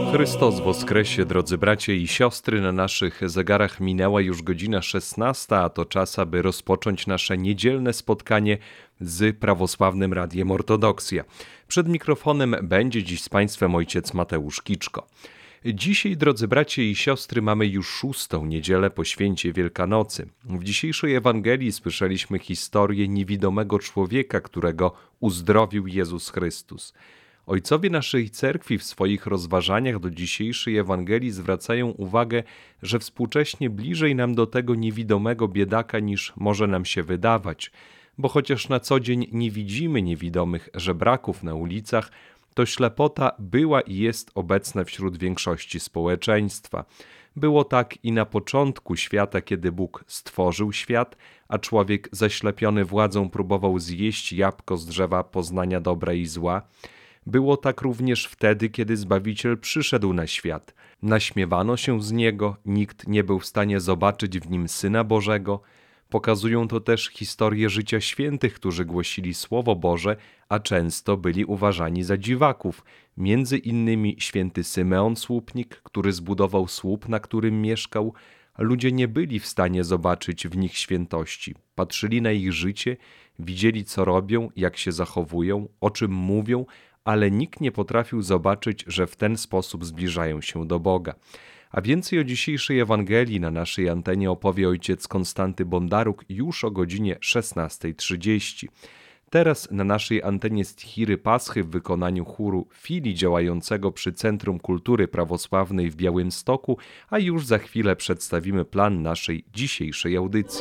Chrystus woskresie, drodzy bracia i siostry, na naszych zegarach minęła już godzina 16, a to czas, aby rozpocząć nasze niedzielne spotkanie z Prawosławnym Radiem Ortodoksja. Przed mikrofonem będzie dziś z Państwem ojciec Mateusz Kiczko. Dzisiaj, drodzy bracia i siostry, mamy już 6. niedzielę po święcie Wielkanocy. W dzisiejszej Ewangelii słyszeliśmy historię niewidomego człowieka, którego uzdrowił Jezus Chrystus. Ojcowie naszej cerkwi w swoich rozważaniach do dzisiejszej Ewangelii zwracają uwagę, że współcześnie bliżej nam do tego niewidomego biedaka niż może nam się wydawać, bo chociaż na co dzień nie widzimy niewidomych żebraków na ulicach, to ślepota była i jest obecna wśród większości społeczeństwa. Było tak i na początku świata, kiedy Bóg stworzył świat, a człowiek zaślepiony władzą próbował zjeść jabłko z drzewa poznania dobra i zła. Było tak również wtedy, kiedy Zbawiciel przyszedł na świat. Naśmiewano się z Niego, nikt nie był w stanie zobaczyć w Nim Syna Bożego. Pokazują to też historie życia świętych, którzy głosili Słowo Boże, a często byli uważani za dziwaków. Między innymi święty Symeon Słupnik, który zbudował słup, na którym mieszkał. Ludzie nie byli w stanie zobaczyć w nich świętości. Patrzyli na ich życie, widzieli co robią, jak się zachowują, o czym mówią, ale nikt nie potrafił zobaczyć, że w ten sposób zbliżają się do Boga. A więcej o dzisiejszej Ewangelii na naszej antenie opowie ojciec Konstanty Bondaruk już o godzinie 16:30. Teraz na naszej antenie stichiry Paschy w wykonaniu chóru Filii działającego przy Centrum Kultury Prawosławnej w Białymstoku, a już za chwilę przedstawimy plan naszej dzisiejszej audycji.